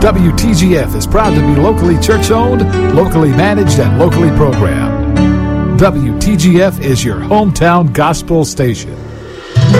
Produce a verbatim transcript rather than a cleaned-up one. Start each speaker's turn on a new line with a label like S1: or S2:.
S1: W T G F is proud to be locally church-owned, locally managed, and locally programmed. W T G F is your hometown gospel station.